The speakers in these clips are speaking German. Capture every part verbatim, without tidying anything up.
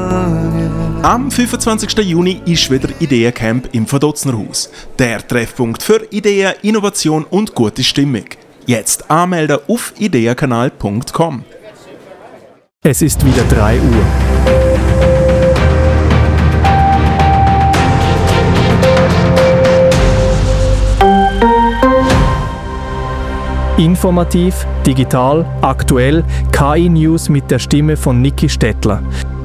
Am fünfundzwanzigsten Juni ist wieder Ideencamp im Verdotznerhaus. Der Treffpunkt für Ideen, Innovation und gute Stimmung. Jetzt anmelden auf ideenkanal punkt com. Es ist wieder drei Uhr. Informativ, digital, aktuell, K I-News mit der Stimme von Niki Stettler.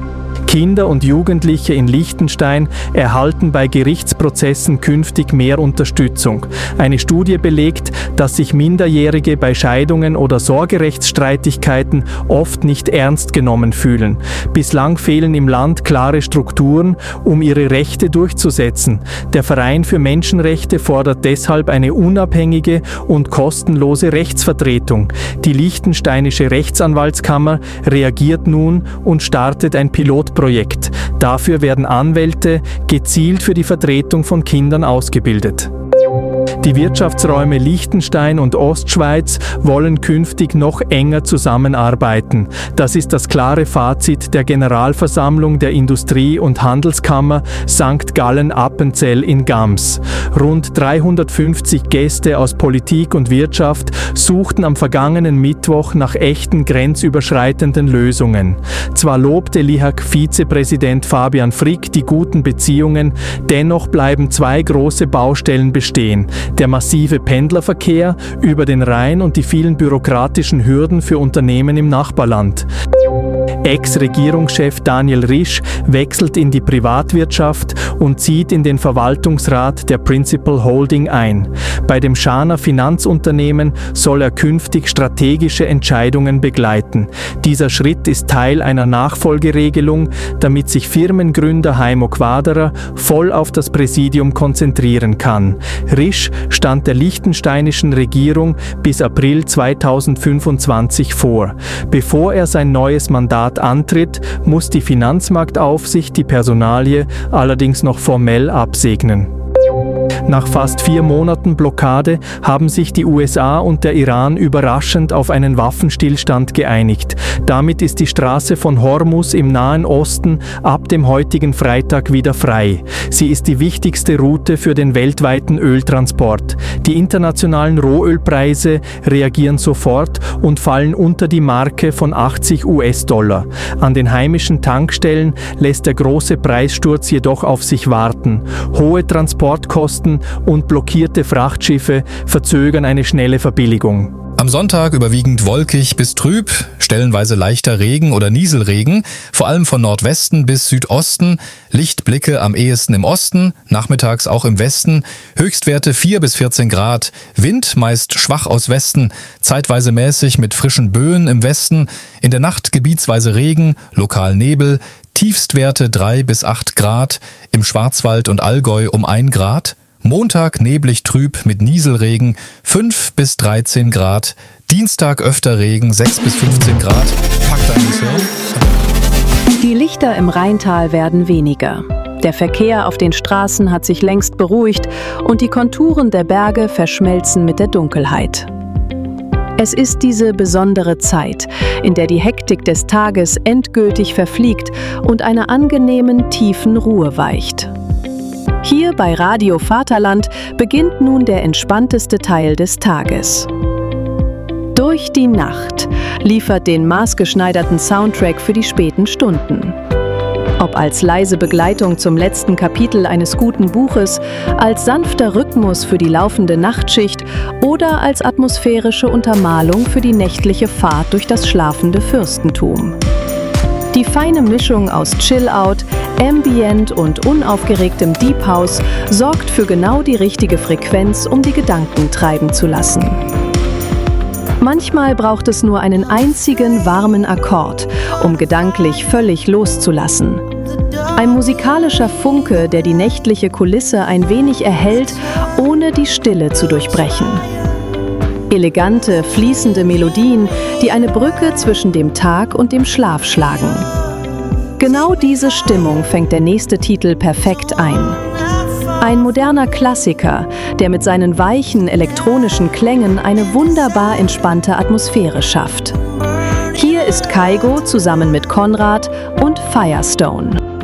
Kinder und Jugendliche in Liechtenstein erhalten bei Gerichtsprozessen künftig mehr Unterstützung. Eine Studie belegt, dass sich Minderjährige bei Scheidungen oder Sorgerechtsstreitigkeiten oft nicht ernst genommen fühlen. Bislang fehlen im Land klare Strukturen, um ihre Rechte durchzusetzen. Der Verein für Menschenrechte fordert deshalb eine unabhängige und kostenlose Rechtsvertretung. Die Liechtensteinische Rechtsanwaltskammer reagiert nun und startet ein Pilotprojekt. Projekt. Dafür werden Anwälte gezielt für die Vertretung von Kindern ausgebildet. Die Wirtschaftsräume Liechtenstein und Ostschweiz wollen künftig noch enger zusammenarbeiten. Das ist das klare Fazit der Generalversammlung der Industrie- und Handelskammer Sankt Gallen-Appenzell in Gams. Rund dreihundertfünfzig Gäste aus Politik und Wirtschaft suchten am vergangenen Mittwoch nach echten grenzüberschreitenden Lösungen. Zwar lobte L I H A-Vizepräsident Fabian Frick die guten Beziehungen, dennoch bleiben zwei große Baustellen bestehen. Der massive Pendlerverkehr über den Rhein und die vielen bürokratischen Hürden für Unternehmen im Nachbarland. Ex-Regierungschef Daniel Risch wechselt in die Privatwirtschaft und zieht in den Verwaltungsrat der Principal Holding ein. Bei dem Schaner Finanzunternehmen soll er künftig strategische Entscheidungen begleiten. Dieser Schritt ist Teil einer Nachfolgeregelung, damit sich Firmengründer Heimo Quaderer voll auf das Präsidium konzentrieren kann. Risch stand der liechtensteinischen Regierung bis April zweitausendfünfundzwanzig vor. Bevor er sein neues Mandat antritt, muss die Finanzmarktaufsicht die Personalie allerdings noch formell absegnen. Nach fast vier Monaten Blockade haben sich die U S A und der Iran überraschend auf einen Waffenstillstand geeinigt. Damit ist die Straße von Hormuz im Nahen Osten ab dem heutigen Freitag wieder frei. Sie ist die wichtigste Route für den weltweiten Öltransport. Die internationalen Rohölpreise reagieren sofort und fallen unter die Marke von achtzig US-Dollar. An den heimischen Tankstellen lässt der große Preissturz jedoch auf sich warten. Hohe Transportkosten und blockierte Frachtschiffe verzögern eine schnelle Verbilligung. Am Sonntag überwiegend wolkig bis trüb, stellenweise leichter Regen oder Nieselregen, vor allem von Nordwesten bis Südosten, Lichtblicke am ehesten im Osten, nachmittags auch im Westen, Höchstwerte vier bis vierzehn Grad, Wind meist schwach aus Westen, zeitweise mäßig mit frischen Böen im Westen, in der Nacht gebietsweise Regen, lokal Nebel, Tiefstwerte drei bis acht Grad, im Schwarzwald und Allgäu um ein Grad, Montag neblig trüb mit Nieselregen fünf bis dreizehn Grad, Dienstag öfter Regen sechs bis fünfzehn Grad. Pack deinen Schirm. Die Lichter im Rheintal werden weniger. Der Verkehr auf den Straßen hat sich längst beruhigt und die Konturen der Berge verschmelzen mit der Dunkelheit. Es ist diese besondere Zeit, in der die Hektik des Tages endgültig verfliegt und einer angenehmen, tiefen Ruhe weicht. Hier bei Radio Vaterland beginnt nun der entspannteste Teil des Tages. Durch die Nacht liefert den maßgeschneiderten Soundtrack für die späten Stunden. Ob als leise Begleitung zum letzten Kapitel eines guten Buches, als sanfter Rhythmus für die laufende Nachtschicht oder als atmosphärische Untermalung für die nächtliche Fahrt durch das schlafende Fürstentum. Die feine Mischung aus Chill-Out, Ambient und unaufgeregtem Deep House sorgt für genau die richtige Frequenz, um die Gedanken treiben zu lassen. Manchmal braucht es nur einen einzigen warmen Akkord, um gedanklich völlig loszulassen. Ein musikalischer Funke, der die nächtliche Kulisse ein wenig erhellt, ohne die Stille zu durchbrechen. Elegante, fließende Melodien, die eine Brücke zwischen dem Tag und dem Schlaf schlagen. Genau diese Stimmung fängt der nächste Titel perfekt ein. Ein moderner Klassiker, der mit seinen weichen elektronischen Klängen eine wunderbar entspannte Atmosphäre schafft. Hier ist Kaigo zusammen mit Konrad und Firestone.